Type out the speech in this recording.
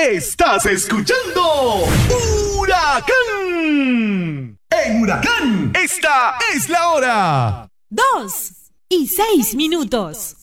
Estás escuchando Huracán. En Huracán, esta es la hora. 2:06.